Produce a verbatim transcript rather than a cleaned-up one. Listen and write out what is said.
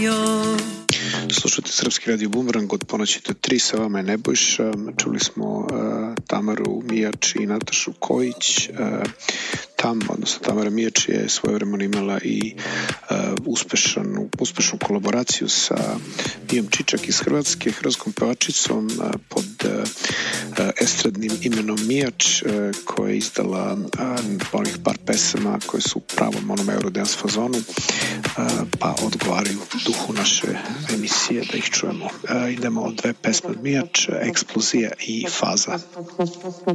Slušajte Srpski radio Bumerang od ponoći do tri, sa vama je Nebojša. Čuli smo uh, Tamaru Mijač i Natašu Kojić. Uh, Tam, odnosno Tamara Mijač je svojevremeno imala i uh, uspešanu, uspešnu kolaboraciju sa Mijom Čičak iz Hrvatske, hrvatskom pevačicom uh, pod uh, estradnim imenom Mijač, uh, koja je izdala uh, onih par pesama koje su u pravom onom Eurodance fazonu, uh, pa odgovaraju duhu naše emisije da ih čujemo. Uh, idemo od dve pesme od Mijač, Eksplozija i Faza.